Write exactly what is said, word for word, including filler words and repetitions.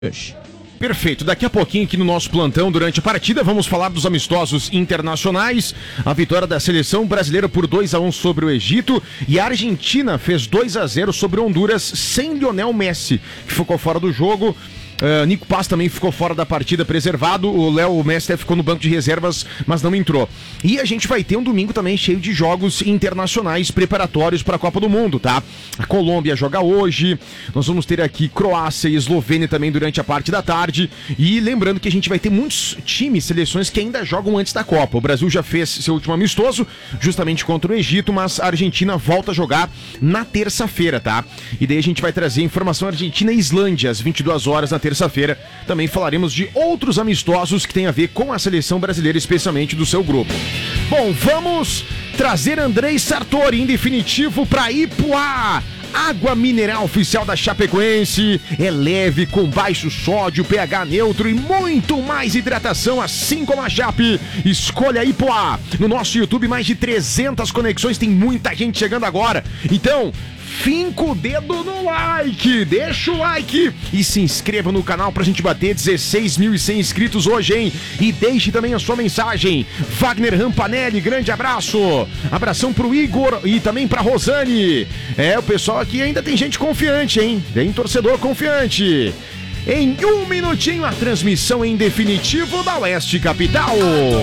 Perfeito, daqui a pouquinho aqui no nosso plantão durante a partida vamos falar dos amistosos internacionais, a vitória da seleção brasileira por dois a um sobre o Egito e a Argentina fez dois a zero sobre Honduras sem Lionel Messi, que ficou fora do jogo. Uh, Nico Paz também ficou fora da partida, preservado. O Léo Messi ficou no banco de reservas, mas não entrou. E a gente vai ter um domingo também cheio de jogos internacionais preparatórios para a Copa do Mundo, tá? A Colômbia joga hoje. Nós vamos ter aqui Croácia e Eslovênia também durante a parte da tarde. E lembrando que a gente vai ter muitos times, seleções que ainda jogam antes da Copa. O Brasil já fez seu último amistoso, justamente contra o Egito, mas a Argentina volta a jogar na terça-feira, tá? E daí a gente vai trazer informação Argentina e Islândia às vinte e duas horas na terça-feira. Terça-feira, também falaremos de outros amistosos que tem a ver com a seleção brasileira, especialmente do seu grupo. Bom, vamos trazer Andrei Sartori, em definitivo, para Ipuá. Água mineral oficial da Chapecoense, é leve, com baixo sódio, pH neutro e muito mais hidratação, assim como a Chape. Escolha Ipuá. No nosso YouTube, mais de trezentas conexões, tem muita gente chegando agora. Então, finca o dedo no like, deixa o like e se inscreva no canal pra gente bater dezesseis mil e cem inscritos hoje, hein? E deixe também a sua mensagem. Wagner Rampanelli, grande abraço. Abração pro Igor e também pra Rosane. É, o pessoal aqui ainda tem gente confiante, hein? Tem torcedor confiante. Em um minutinho, a transmissão em definitivo da Oeste Capital.